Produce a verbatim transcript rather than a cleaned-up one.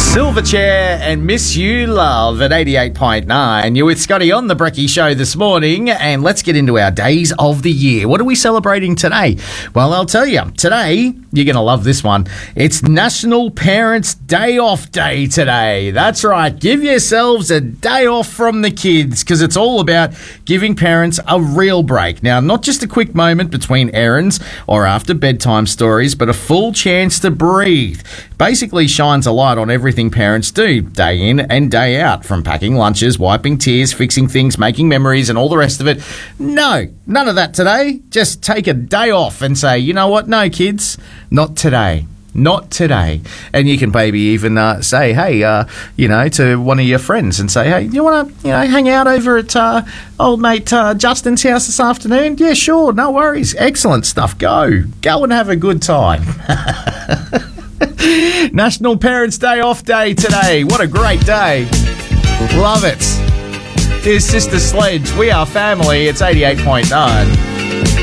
Silverchair and Miss You Love at eighty-eight point nine. You're with Scotty on the Brekkie Show this morning, and let's get into our days of the year. What are we celebrating today? Well, I'll tell you. Today, you're going to love this one. It's National Parents' Day Off Day today. That's right. Give yourselves a day off from the kids, because it's all about giving parents a real break. Now, not just a quick moment between errands or after bedtime stories, but a full chance to breathe. Basically shines a light on everything parents do, day in and day out, from packing lunches, wiping tears, fixing things, making memories, and all the rest of it. No, none of that today. Just take a day off and say, you know what? No, kids, not today. Not today. And you can maybe even uh, say, hey, uh, you know, to one of your friends and say, hey, do you want to, you know, hang out over at uh, old mate uh, Justin's house this afternoon? Yeah, sure, no worries. Excellent stuff. Go. Go and have a good time. National Parents' Day Off Day today. What a great day. Love it. Here's Sister Sledge. We are family. It's eighty-eight point nine.